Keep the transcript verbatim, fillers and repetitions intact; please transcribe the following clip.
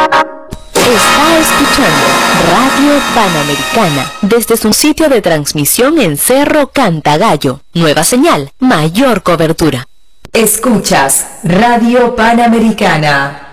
Está escuchando Radio Panamericana desde su sitio de transmisión en Cerro Cantagallo. Nueva señal, mayor cobertura. Escuchas Radio Panamericana.